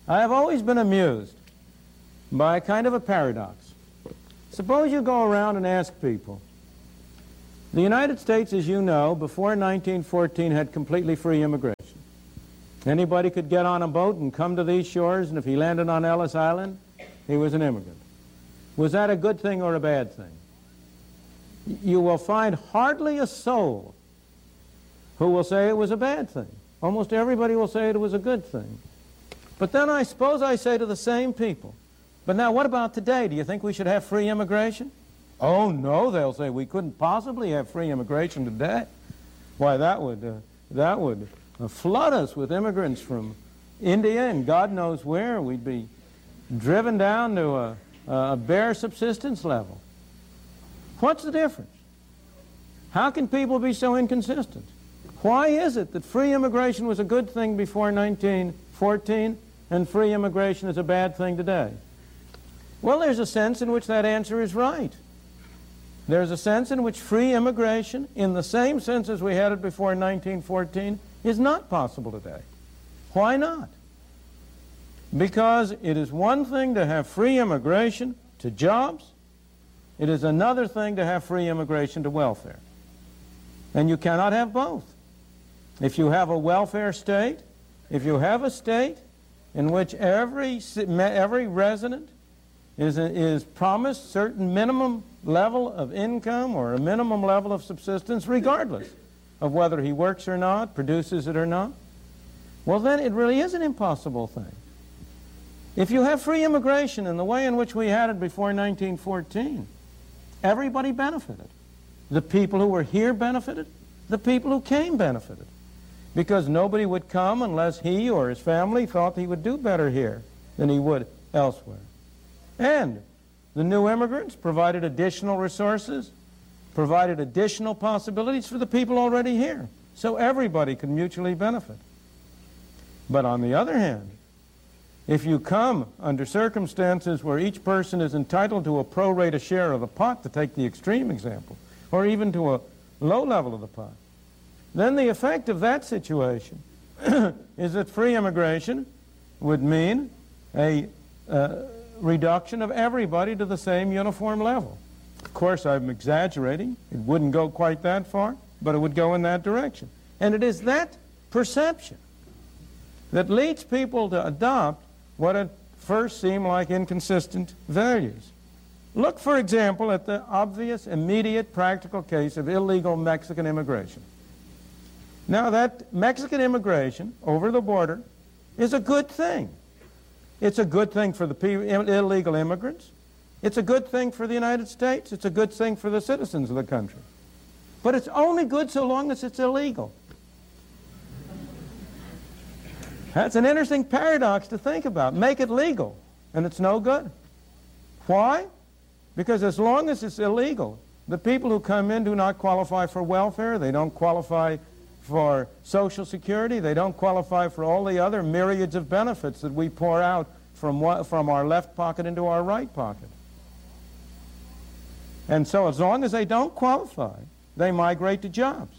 I have always been amused by a kind of a paradox. Suppose you go around and ask people. The United States, as you know, before 1914 had completely free immigration. Anybody could get on a boat and come to these shores, and if he landed on Ellis Island, he was an immigrant. Was that a good thing or a bad thing? You will find hardly a soul who will say it was a bad thing. Almost everybody will say it was a good thing. But then I suppose I say to the same people, but now what about today? Do you think we should have free immigration? Oh no, they'll say, we couldn't possibly have free immigration today. Why, that would flood us with immigrants from India and God knows where. We'd be driven down to a bare subsistence level. What's the difference? How can people be so inconsistent? Why is it that free immigration was a good thing before 1914 and free immigration is a bad thing today? Well, there's a sense in which that answer is right. There's a sense in which free immigration, in the same sense as we had it before 1914, is not possible today. Why not? Because it is one thing to have free immigration to jobs. It is another thing to have free immigration to welfare. And you cannot have both. If you have a welfare state, if you have a state in which every resident is promised certain minimum level of income or a minimum level of subsistence, regardless of whether he works or not, produces it or not, well then it really is an impossible thing. If you have free immigration in the way in which we had it before 1914, everybody benefited. The people who were here benefited. The people who came benefited. Because nobody would come unless he or his family thought he would do better here than he would elsewhere. And the new immigrants provided additional resources, provided additional possibilities for the people already here. So everybody could mutually benefit. But on the other hand, if you come under circumstances where each person is entitled to a pro rata share of the pot, to take the extreme example, or even to a low level of the pot, then the effect of that situation is that free immigration would mean a reduction of everybody to the same uniform level. Of course, I'm exaggerating. It wouldn't go quite that far, but it would go in that direction. And it is that perception that leads people to adopt what at first seem like inconsistent values. Look, for example, at the obvious, immediate, practical case of illegal Mexican immigration. Now, that Mexican immigration over the border is a good thing. It's a good thing for the illegal immigrants. It's a good thing for the United States. It's a good thing for the citizens of the country. But it's only good so long as it's illegal. That's an interesting paradox to think about. Make it legal, and it's no good. Why? Because as long as it's illegal, the people who come in do not qualify for welfare. They don't qualify for Social Security. They don't qualify for all the other myriads of benefits that we pour out from our left pocket into our right pocket. And so as long as they don't qualify, they migrate to jobs.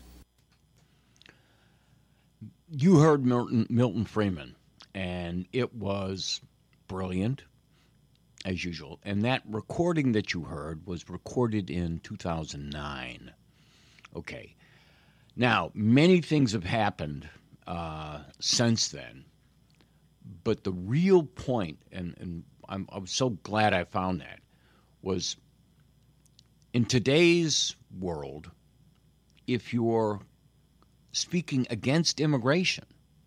You heard Milton Friedman, and it was brilliant, as usual. And that recording that you heard was recorded in 2009. Okay. Now, many things have happened since then, but the real point, and I was so glad I found that, was in today's world, if you're speaking against immigration,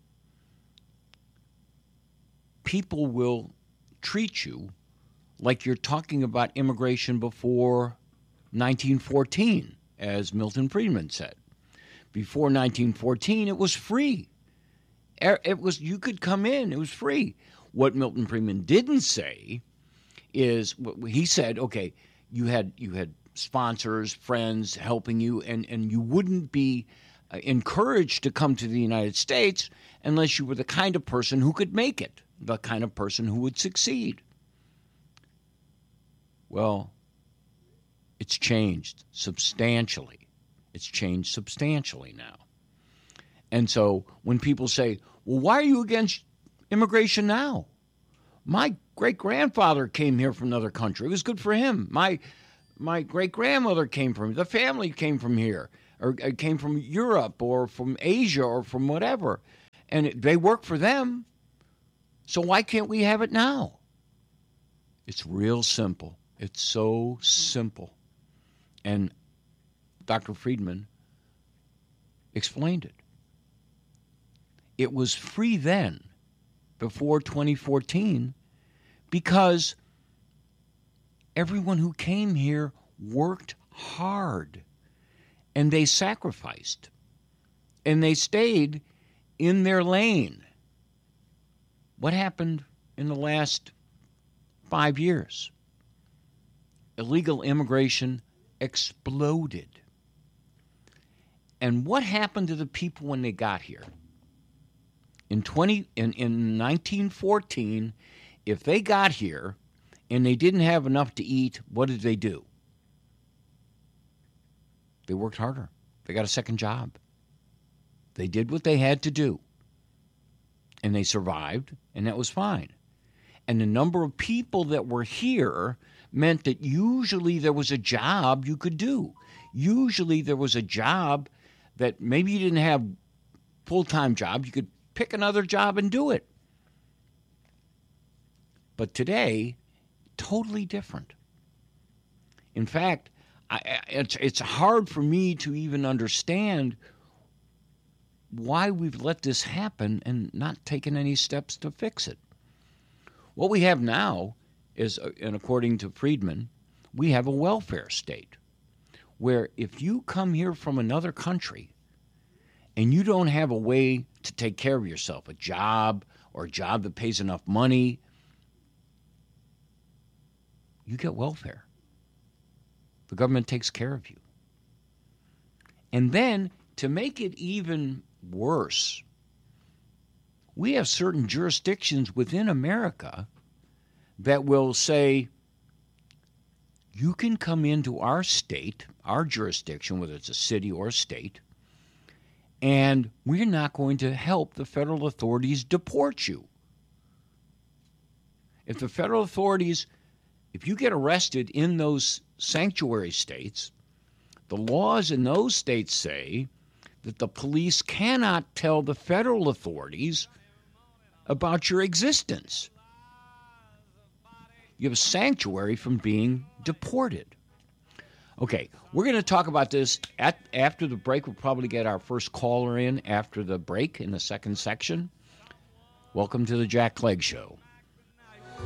people will treat you like you're talking about immigration before 1914, as Milton Friedman said. Before 1914, it was free. You could come in, it was free. What Milton Friedman didn't say is, he said, okay, you had sponsors, friends helping you, and you wouldn't be encouraged to come to the United States unless you were the kind of person who could make it, the kind of person who would succeed. Well, it's changed substantially. It's changed substantially now. And so when people say, well, why are you against immigration now? My great-grandfather came here from another country. It was good for him. My great-grandmother came from, the family came from here, or came from Europe or from Asia or from whatever. And they work for them. So why can't we have it now? It's real simple. It's so simple. And Dr. Friedman explained it. It was free then, before 2014, because everyone who came here worked hard, and they sacrificed, and they stayed in their lane. What happened in the last 5 years? Illegal immigration exploded. And what happened to the people when they got here? In 1914, if they got here and they didn't have enough to eat, what did they do? They worked harder. They got a second job. They did what they had to do. And they survived, and that was fine. And the number of people that were here meant that usually there was a job you could do. Usually there was a job that maybe you didn't have full-time job. You could pick another job and do it. But today, totally different. In fact, it's hard for me to even understand why we've let this happen and not taken any steps to fix it. What we have now is, and according to Friedman, we have a welfare state where if you come here from another country and you don't have a way to take care of yourself, a job or a job that pays enough money, you get welfare. The government takes care of you. And then, to make it even worse, we have certain jurisdictions within America that will say, you can come into our state, our jurisdiction, whether it's a city or a state, and we're not going to help the federal authorities deport you. If the federal authorities, if you get arrested in those sanctuary states, the laws in those states say that the police cannot tell the federal authorities about your existence. You have a sanctuary from being deported. Okay, we're going to talk about this after the break. We'll probably get our first caller in after the break in the second section. Welcome to the Jack Clegg Show.